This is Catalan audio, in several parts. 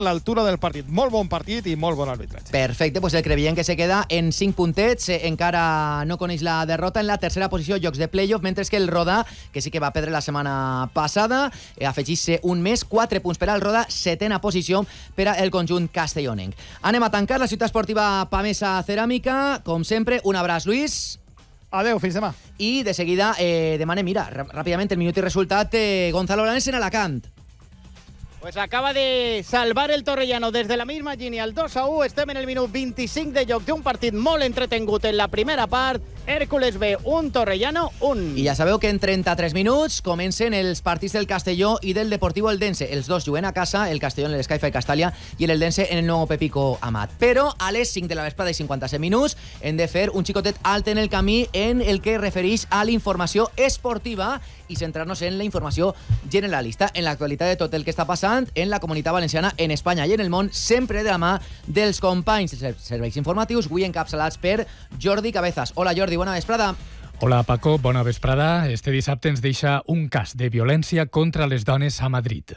l'altura del partit. Molt bon partit i molt bon arbitratge. Perfecte, pues el Crevillent que se queda en 5 puntets, encara no coneix la derrota, en la tercera posició, jocs de playoff, mentre que el Roda, que sí que va perdre la setmana passada, afegís-se un mes, 4 punts per al Roda, 7ª posició per al conjunt castellonenc. Anem a tancar la ciutat esportiva Pamesa Ceràmica, com sempre, un abraç, Lluís. Adeu, fins demà. I de seguida demanem, mira, ràpidament el minut i resultat, Gonzalo Blanes en Alacant. Pues acaba de salvar el Torrellano desde la misma línia, el 2-1. Estem en el minut 25 de joc d'un partit molt entretengut en la primera part. Hércules B, 1, Torrellano, 1. I ja sabeu que en 33 minuts comencen els partits del Castelló i del Deportivo Eldense. Els dos juguen a casa, el Castelló en l'Escaifa i Castalla i l'Eldense en el nou Pepico Amat. Però a les 5 de la vesprada i 57 minuts hem de fer un xicotet alt en el camí en el que refereix a la informació esportiva i centrar-nos en la informació generalista, en l'actualitat de tot el que està passant en la comunitat valenciana, en Espanya i en el món, sempre de la mà dels companys dels serveis informatius, avui encapçalats per Jordi Cabezas. Hola Jordi, bona vesprada. Hola Paco, bona vesprada. Este dissabte ens deixa un cas de violència contra les dones a Madrid.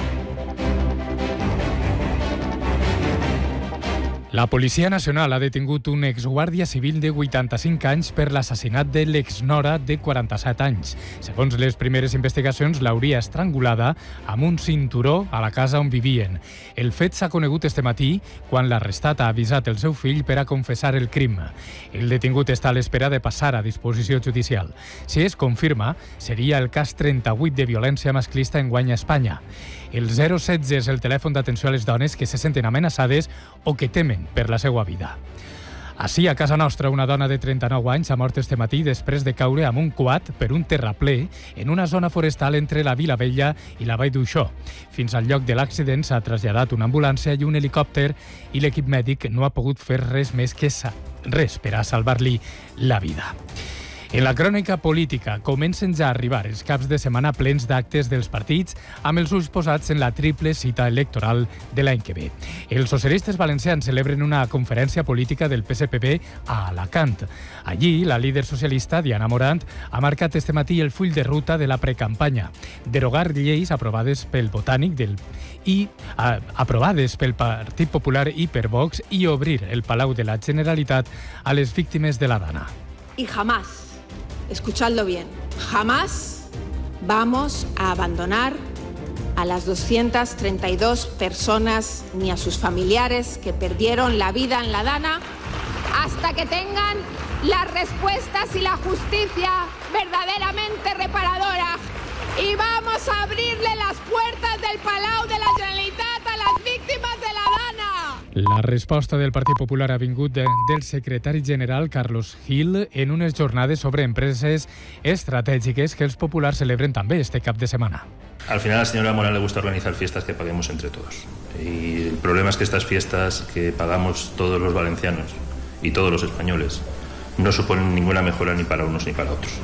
La Policia Nacional ha detingut un exguàrdia civil de 85 anys per l'assassinat de l'exnora de 47 anys. Segons les primeres investigacions, l'hauria estrangulada amb un cinturó a la casa on vivien. El fet s'ha conegut este matí quan l'arrestat ha avisat el seu fill per a confessar el crim. El detingut està a l'espera de passar a disposició judicial. Si es confirma, seria el cas 38 de violència masclista enguany a Espanya. El 016 és el telèfon d'atenció a les dones que se senten amenaçades o que temen per la seva vida. Així, a casa nostra, una dona de 39 anys ha mort este matí després de caure amb un quad per un terraplè en una zona forestal entre la Vila Vella i la Vall d'Uixó. Fins al lloc de l'accident s'ha traslladat una ambulància i un helicòpter i l'equip mèdic no ha pogut fer res més que res per a salvar-li la vida. En la crònica política comencen ja a arribar els caps de setmana plens d'actes dels partits amb els ulls posats en la triple cita electoral de l'any que ve. Els socialistes valencians celebren una conferència política del PSPB a Alacant. Allí, la líder socialista, Diana Morant, ha marcat este matí el full de ruta de la precampanya. Derogar lleis aprovades pel Botànic aprovades pel Partit Popular i per Vox i obrir el Palau de la Generalitat a les víctimes de la Dana. Y jamás, escuchadlo bien, jamás vamos a abandonar a las 232 personas ni a sus familiares que perdieron la vida en la Dana hasta que tengan las respuestas y la justicia verdaderamente reparadora. Y vamos a abrirle las puertas del Palau de la Generalitat a las víctimas de la Dana. La resposta del Partit Popular ha vingut del secretari general Carlos Gil en unes jornades sobre empreses estratègiques que els populars celebren també este cap de semana. Al final a la señora Morán le gusta organizar fiestas que paguemos entre todos. Y el problema es que estas fiestas que pagamos todos los valencianos y todos los españoles no suponen ninguna mejora ni para unos ni para otros.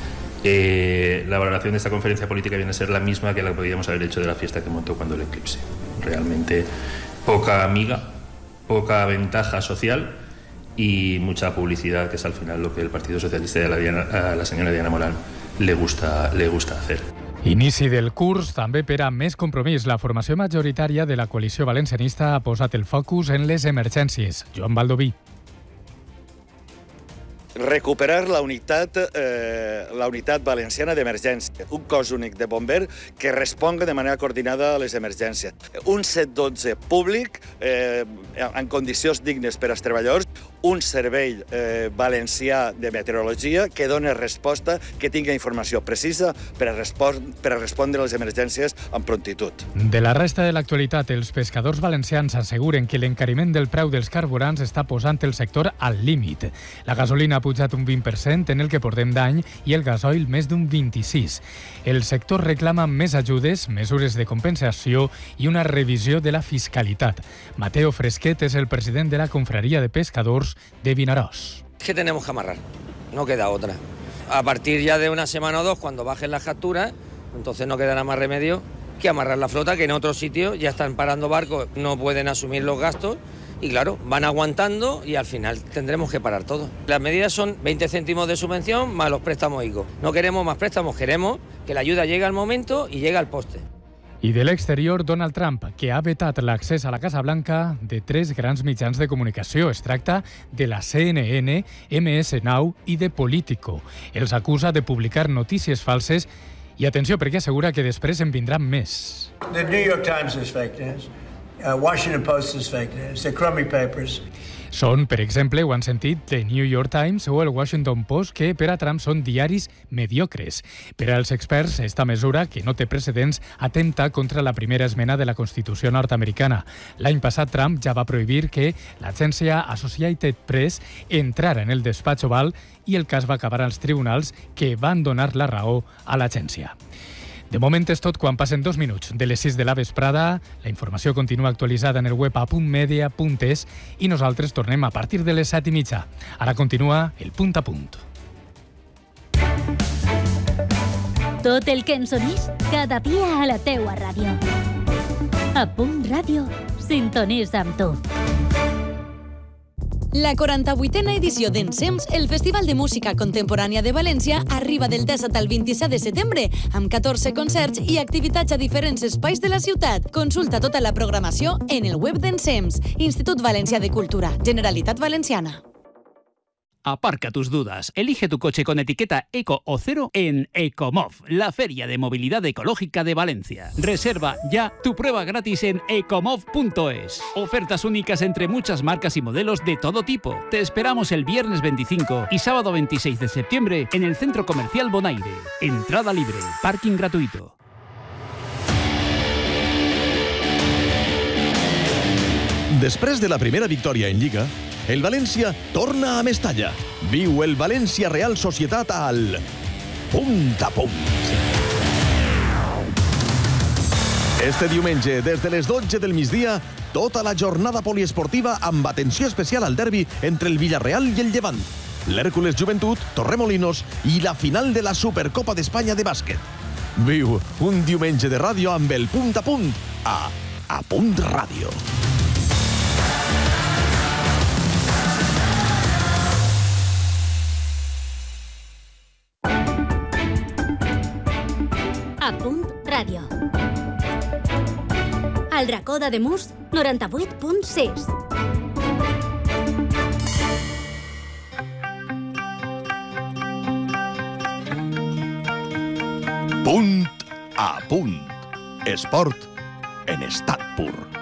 La valoración de esta conferencia política viene a ser la misma que la que podríamos haber hecho de la fiesta que montó cuando el eclipse. Realmente poca amiga, poca ventaja social y mucha publicidad, que es al final lo que el Partido Socialista y a la señora Diana Morán le gusta hacer. Inici del curs també per a més compromís. La formació majoritària de la coalició valencianista ha posat el focus en les emergències. Joan Baldoví. Recuperar la unitat valenciana d'emergència, un cos únic de bomber que responga de manera coordinada a les emergències. Un 112 públic en condicions dignes per als treballadors, un servei valencià de meteorologia que doni resposta, que tingui informació precisa per a respondre a les emergències amb prontitud. De la resta de l'actualitat, els pescadors valencians asseguren que l'encariment del preu dels carburants està posant el sector al límit. La gasolina ha pujat un 20% en el que portem d'any i el gasoil més d'un 26%. El sector reclama més ajudes, mesures de compensació i una revisió de la fiscalitat. Mateo Fresquet és el president de la Confraria de Pescadors de Vinaròs. ¿Qué tenemos que amarrar? No queda otra. A partir ya de una semana o dos, cuando bajen las capturas, entonces no quedará más remedio que amarrar la flota, que en otros sitios ya están parando barcos, no pueden asumir los gastos y claro, van aguantando y al final tendremos que parar todo. Las medidas son 20 céntimos de subvención más los préstamos ICO. No queremos más préstamos, queremos que la ayuda llegue al momento y llegue al poste. I de l'exterior, Donald Trump, que ha vetat l'accés a la Casa Blanca de 3 grans mitjans de comunicació. Es tracta de la CNN, MS Now i de Politico. Els acusa de publicar notícies falses i, atenció, perquè assegura que després en vindran més. The New York Times is fake news. Washington Post is fake news. The crummy papers. Són, per exemple, ho han sentit, The New York Times o el Washington Post, que per a Trump són diaris mediocres. Per als experts, esta mesura, que no té precedents, atempta contra la primera esmena de la Constitució nord-americana. L'any passat, Trump ja va prohibir que l'agència Associated Press entrara en el despatx Oval i el cas va acabar als tribunals, que van donar la raó a l'agència. De moment és tot quan passen 2 minuts de les 6 de la vesprada. La informació continua actualitzada en el web a.media.es i nosaltres tornem a partir de les 7:30. Ara continua el Punt a Punt. Tot el que ens unís cada dia a la teua ràdio. A Punt Ràdio, sintonitza amb tu. La 48a edició d'Ensems, el Festival de Música Contemporània de València, arriba del 17 al 27 de setembre, amb 14 concerts i activitats a diferents espais de la ciutat. Consulta tota la programació en el web d'Ensems, Institut Valencià de Cultura, Generalitat Valenciana. Aparca tus dudas. Elige tu coche con etiqueta Eco o Cero en Ecomov, la feria de movilidad ecológica de Valencia. Reserva ya tu prueba gratis en ecomov.es. Ofertas únicas entre muchas marcas y modelos de todo tipo. Te esperamos el viernes 25 y sábado 26 de septiembre en el Centro Comercial Bonaire. Entrada libre, parking gratuito. Després de la primera victòria en Lliga, el València torna a Mestalla. Viu el València Real Societat al Punt a Punt. Este diumenge, des de les 12 del migdia, tota la jornada poliesportiva amb atenció especial al derbi entre el Villarreal i el Llevant, l'Hèrcules Joventut, Torremolinos i la final de la Supercopa d'Espanya de bàsquet. Viu un diumenge de ràdio amb el Punt a Punt a Punt Ràdio. A Punt Ràdio. Al racó d'Ademús, 98.6. Punt a Punt. Esport en estat pur.